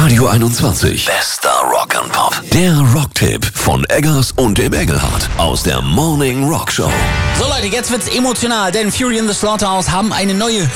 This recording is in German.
Radio 21. Bester Rock and Pop. Der Rocktipp von Eggers und dem Engelhardt aus der Morning Rock Show. So Leute, jetzt wird's emotional, denn Fury in the Slaughterhouse haben eine neue